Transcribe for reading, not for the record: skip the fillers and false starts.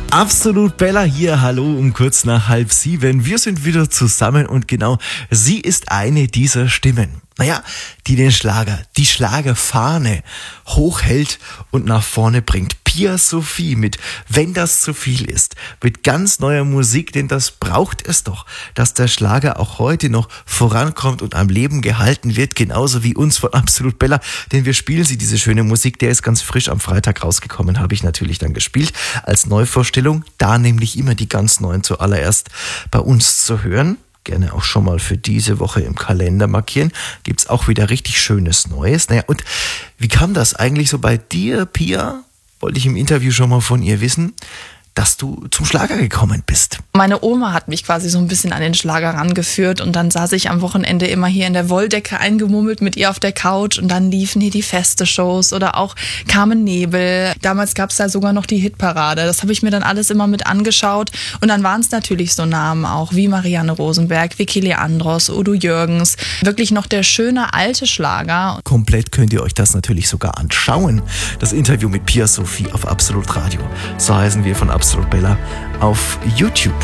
Absolut Bella hier, hallo um kurz nach 6:30. Wir sind wieder zusammen und genau, sie ist eine dieser Stimmen. Naja, die den Schlager, die Schlagerfahne hochhält und nach vorne bringt. Pia Sophie mit Wenn das zu viel ist, mit ganz neuer Musik, denn das braucht es doch, dass der Schlager auch heute noch vorankommt und am Leben gehalten wird, genauso wie uns von Absolut Bella, denn wir spielen sie, diese schöne Musik, der ist ganz frisch am Freitag rausgekommen, habe ich natürlich dann gespielt als Neuvorstellung, da nämlich immer die ganz neuen zuallererst bei uns zu hören. Gerne auch schon mal für diese Woche im Kalender markieren. Gibt's auch wieder richtig schönes Neues. Naja, und wie kam das eigentlich so bei dir, Pia? Wollte ich im Interview schon mal von ihr wissen, dass du zum Schlager gekommen bist. Meine Oma hat mich quasi so ein bisschen an den Schlager rangeführt und dann saß ich am Wochenende immer hier in der Wolldecke eingemummelt mit ihr auf der Couch und dann liefen hier die Feste-Shows oder auch Carmen Nebel. Damals gab es da sogar noch die Hitparade. Das habe ich mir dann alles immer mit angeschaut und dann waren es natürlich so Namen auch wie Marianne Rosenberg, Vicky Leandros, Udo Jürgens. Wirklich noch der schöne alte Schlager. Komplett könnt ihr euch das natürlich sogar anschauen. Das Interview mit Pia Sophie auf Absolut Radio. So heißen wir von Absolut Bella auf YouTube.